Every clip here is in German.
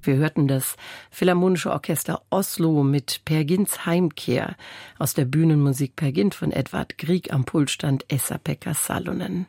Wir hörten das Philharmonische Orchester Oslo mit Peer Gynts Heimkehr aus der Bühnenmusik Peer Gynt von Edvard Grieg, am Pultstand Esa-Pekka Salonen.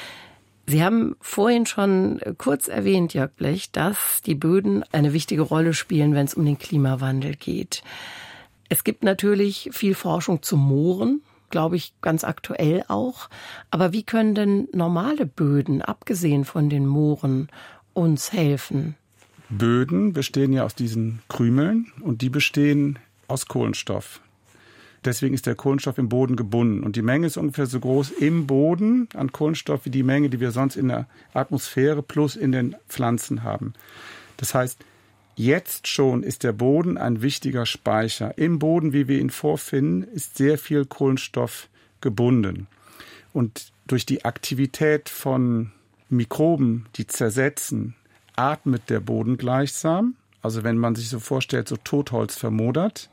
Sie haben vorhin schon kurz erwähnt, Jörg Blech, dass die Böden eine wichtige Rolle spielen, wenn es um den Klimawandel geht. Es gibt natürlich viel Forschung zu Mooren, glaube ich, ganz aktuell auch. Aber wie können denn normale Böden, abgesehen von den Mooren, uns helfen? Böden bestehen ja aus diesen Krümeln und die bestehen aus Kohlenstoff. Deswegen ist der Kohlenstoff im Boden gebunden. Und die Menge ist ungefähr so groß im Boden an Kohlenstoff wie die Menge, die wir sonst in der Atmosphäre plus in den Pflanzen haben. Das heißt, jetzt schon ist der Boden ein wichtiger Speicher. Im Boden, wie wir ihn vorfinden, ist sehr viel Kohlenstoff gebunden. Und durch die Aktivität von Mikroben, die zersetzen, atmet der Boden gleichsam. Also wenn man sich so vorstellt, so Totholz vermodert,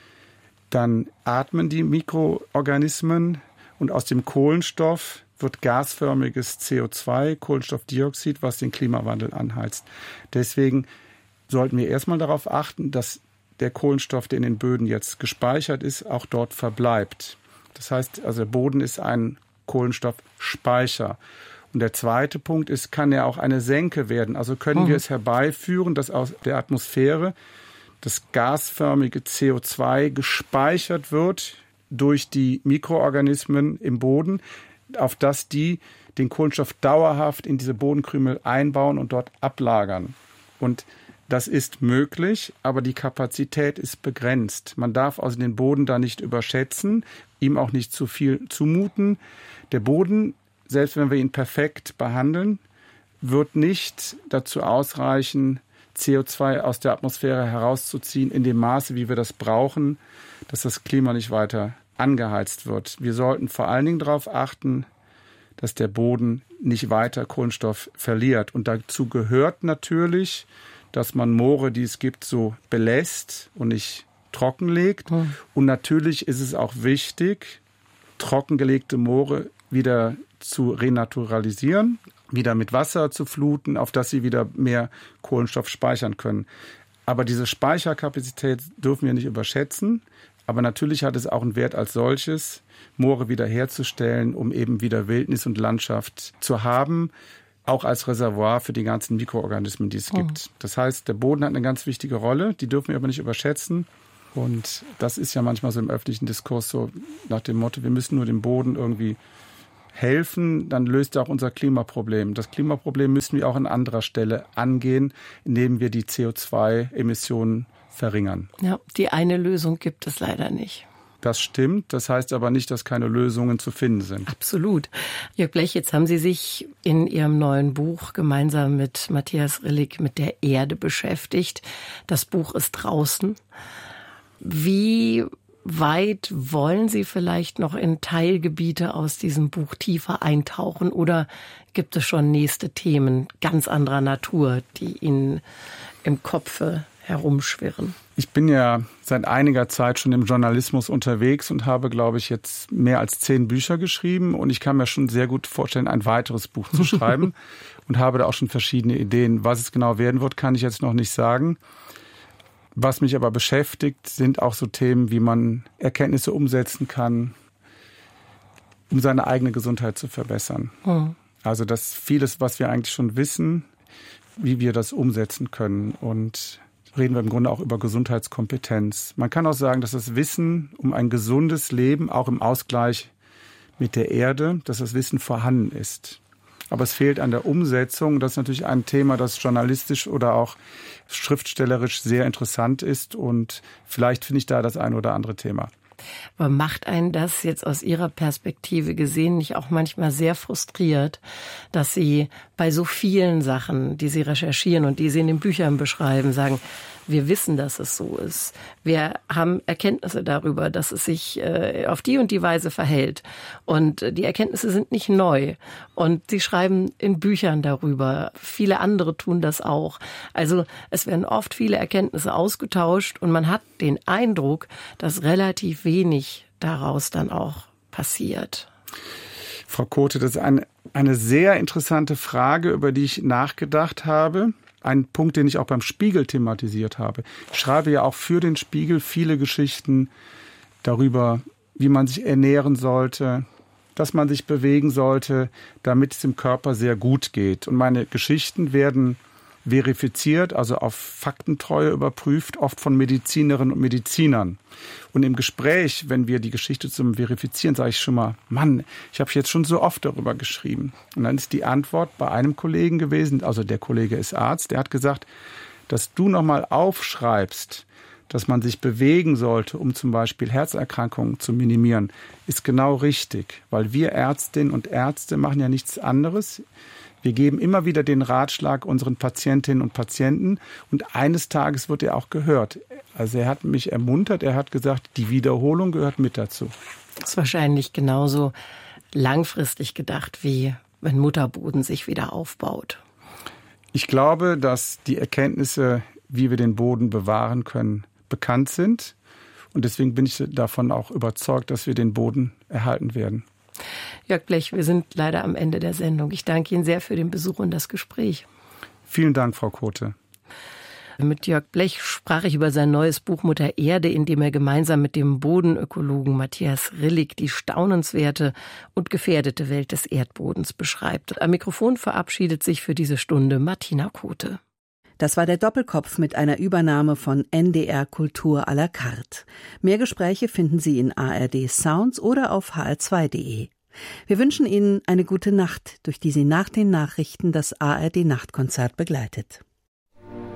dann atmen die Mikroorganismen und aus dem Kohlenstoff wird gasförmiges CO2, Kohlenstoffdioxid, was den Klimawandel anheizt. Deswegen sollten wir erstmal darauf achten, dass der Kohlenstoff, der in den Böden jetzt gespeichert ist, auch dort verbleibt. Das heißt, also der Boden ist ein Kohlenstoffspeicher. Und der zweite Punkt ist, kann er auch eine Senke werden? Also können wir es herbeiführen, dass aus der Atmosphäre das gasförmige CO2 gespeichert wird durch die Mikroorganismen im Boden, auf das die den Kohlenstoff dauerhaft in diese Bodenkrümel einbauen und dort ablagern. Und das ist möglich, aber die Kapazität ist begrenzt. Man darf also den Boden da nicht überschätzen, ihm auch nicht zu viel zumuten. Der Boden, selbst wenn wir ihn perfekt behandeln, wird nicht dazu ausreichen, CO2 aus der Atmosphäre herauszuziehen in dem Maße, wie wir das brauchen, dass das Klima nicht weiter angeheizt wird. Wir sollten vor allen Dingen darauf achten, dass der Boden nicht weiter Kohlenstoff verliert. Und dazu gehört natürlich, dass man Moore, die es gibt, so belässt und nicht trockenlegt. Und natürlich ist es auch wichtig, trockengelegte Moore wieder zu renaturalisieren, wieder mit Wasser zu fluten, auf das sie wieder mehr Kohlenstoff speichern können. Aber diese Speicherkapazität dürfen wir nicht überschätzen. Aber natürlich hat es auch einen Wert als solches, Moore wiederherzustellen, um eben wieder Wildnis und Landschaft zu haben, auch als Reservoir für die ganzen Mikroorganismen, die es gibt. Das heißt, der Boden hat eine ganz wichtige Rolle, die dürfen wir aber nicht überschätzen. Und das ist ja manchmal so im öffentlichen Diskurs so nach dem Motto, wir müssen nur dem Boden irgendwie helfen, dann löst er auch unser Klimaproblem. Das Klimaproblem müssen wir auch an anderer Stelle angehen, indem wir die CO2-Emissionen verringern. Ja, die eine Lösung gibt es leider nicht. Das stimmt. Das heißt aber nicht, dass keine Lösungen zu finden sind. Absolut. Jörg Blech, jetzt haben Sie sich in Ihrem neuen Buch gemeinsam mit Matthias Rillig mit der Erde beschäftigt. Das Buch ist draußen. Wie weit wollen Sie vielleicht noch in Teilgebiete aus diesem Buch tiefer eintauchen? Oder gibt es schon nächste Themen ganz anderer Natur, die Ihnen im Kopfe herumschwirren? Ich bin ja seit einiger Zeit schon im Journalismus unterwegs und habe, glaube ich, jetzt mehr als 10 Bücher geschrieben. Und ich kann mir schon sehr gut vorstellen, ein weiteres Buch zu schreiben und habe da auch schon verschiedene Ideen. Was es genau werden wird, kann ich jetzt noch nicht sagen. Was mich aber beschäftigt, sind auch so Themen, wie man Erkenntnisse umsetzen kann, um seine eigene Gesundheit zu verbessern. Also das vieles, was wir eigentlich schon wissen, wie wir das umsetzen können. Und reden wir im Grunde auch über Gesundheitskompetenz. Man kann auch sagen, dass das Wissen um ein gesundes Leben, auch im Ausgleich mit der Erde, dass das Wissen vorhanden ist. Aber es fehlt an der Umsetzung. Das ist natürlich ein Thema, das journalistisch oder auch schriftstellerisch sehr interessant ist. Und vielleicht finde ich da das ein oder andere Thema. Aber macht einen das jetzt aus Ihrer Perspektive gesehen nicht auch manchmal sehr frustriert, dass Sie bei so vielen Sachen, die Sie recherchieren und die Sie in den Büchern beschreiben, sagen, wir wissen, dass es so ist. Wir haben Erkenntnisse darüber, dass es sich auf die und die Weise verhält. Und die Erkenntnisse sind nicht neu. Und Sie schreiben in Büchern darüber. Viele andere tun das auch. Also es werden oft viele Erkenntnisse ausgetauscht und man hat den Eindruck, dass relativ wenig daraus dann auch passiert. Frau Kothe, das ist eine sehr interessante Frage, über die ich nachgedacht habe. ein Punkt, den ich auch beim Spiegel thematisiert habe. Ich schreibe ja auch für den Spiegel viele Geschichten darüber, wie man sich ernähren sollte, dass man sich bewegen sollte, damit es dem Körper sehr gut geht. Und meine Geschichten werden verifiziert, also auf Faktentreue überprüft, oft von Medizinerinnen und Medizinern. Und im Gespräch, wenn wir die Geschichte zum Verifizieren, sage ich schon mal, Mann, ich habe jetzt schon so oft darüber geschrieben. Und dann ist die Antwort bei einem Kollegen gewesen, also der Kollege ist Arzt, der hat gesagt, dass du nochmal aufschreibst, dass man sich bewegen sollte, um zum Beispiel Herzerkrankungen zu minimieren, ist genau richtig. Weil wir Ärztinnen und Ärzte machen ja nichts anderes. Wir geben immer wieder den Ratschlag unseren Patientinnen und Patienten und eines Tages wird er auch gehört. Also er hat mich ermuntert, er hat gesagt, die Wiederholung gehört mit dazu. Das ist wahrscheinlich genauso langfristig gedacht, wie wenn Mutterboden sich wieder aufbaut. Ich glaube, dass die Erkenntnisse, wie wir den Boden bewahren können, bekannt sind. Und deswegen bin ich davon auch überzeugt, dass wir den Boden erhalten werden. Jörg Blech, wir sind leider am Ende der Sendung. Ich danke Ihnen sehr für den Besuch und das Gespräch. Vielen Dank, Frau Kothe. Mit Jörg Blech sprach ich über sein neues Buch Mutter Erde, in dem er gemeinsam mit dem Bodenökologen Matthias Rillig die staunenswerte und gefährdete Welt des Erdbodens beschreibt. Am Mikrofon verabschiedet sich für diese Stunde Martina Kothe. Das war der Doppelkopf mit einer Übernahme von NDR Kultur à la carte. Mehr Gespräche finden Sie in ARD Sounds oder auf hr2.de. Wir wünschen Ihnen eine gute Nacht, durch die Sie nach den Nachrichten das ARD Nachtkonzert begleitet.